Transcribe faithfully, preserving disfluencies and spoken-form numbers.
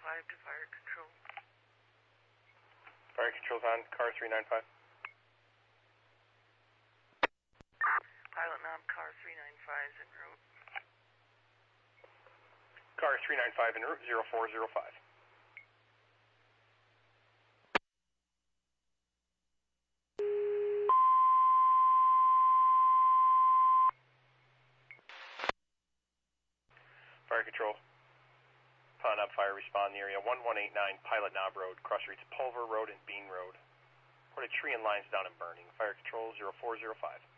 five to fire control. Fire control's on, car three nine five. Pilot Knob, car three nine five is en route. Car three nine five en route, zero four zero five. Fire control. Pilot Knob fire, respond in the area one one eight nine Pilot Knob Road, cross streets Pulver Road and Bean Road. Put a tree and lines down and burning. Fire control zero four zero five.